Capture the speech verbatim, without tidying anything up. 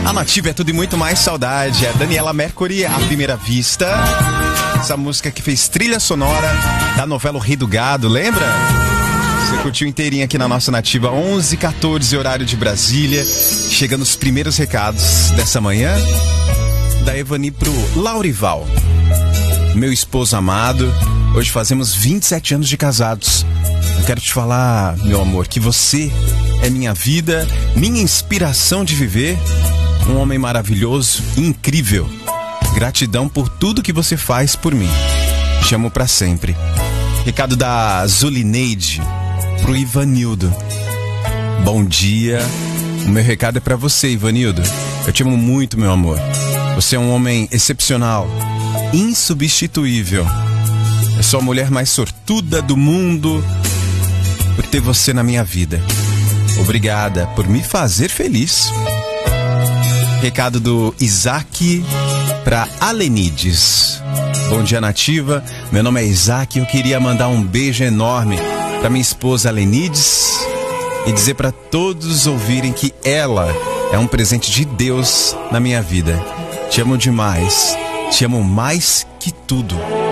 A Nativa é tudo e muito mais saudade. É Daniela Mercury, À Primeira Vista. Essa música que fez trilha sonora da novela O Rei do Gado, lembra? Você curtiu inteirinha aqui na nossa Nativa, onze e quatorze, horário de Brasília. Chegando os primeiros recados dessa manhã. Da Evani pro Laurival. Meu esposo amado, hoje fazemos vinte e sete anos de casados. Eu quero te falar, meu amor, que você é minha vida, minha inspiração de viver. Um homem maravilhoso e incrível. Gratidão por tudo que você faz por mim. Te amo pra sempre. Recado da Zulineide pro Ivanildo. Bom dia. O meu recado é pra você, Ivanildo. Eu te amo muito, meu amor. Você é um homem excepcional, insubstituível. Eu sou a mulher mais sortuda do mundo por ter você na minha vida. Obrigada por me fazer feliz. Recado do Isaac para Alenides. Bom dia, Nativa. Meu nome é Isaac e eu queria mandar um beijo enorme para minha esposa Alenides e dizer para todos ouvirem que ela é um presente de Deus na minha vida. Te amo demais. Te amo mais que tudo.